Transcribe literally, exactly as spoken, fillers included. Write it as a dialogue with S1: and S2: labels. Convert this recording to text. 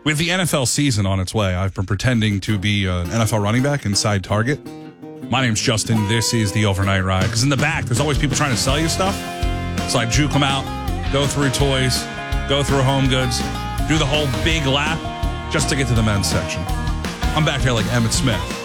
S1: With the N F L season on its way, I've been pretending to be an N F L running back inside Target. My name's Justin. This is the Overnight Ride. Because in the back, there's always people trying to sell you stuff. So I juke them out, go through toys, go through home goods, do the whole big lap just to get to the men's section. I'm back there like Emmitt Smith.